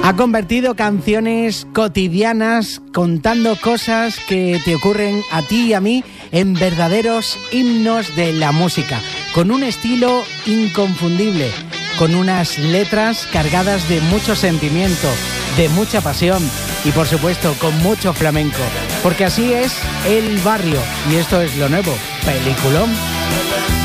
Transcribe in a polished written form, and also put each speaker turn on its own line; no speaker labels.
Ha convertido canciones cotidianas contando cosas que te ocurren a ti y a mí en verdaderos himnos de la música, con un estilo inconfundible, con unas letras cargadas de mucho sentimiento, de mucha pasión y por supuesto con mucho flamenco, porque así es El Barrio y esto es lo nuevo, Peliculón.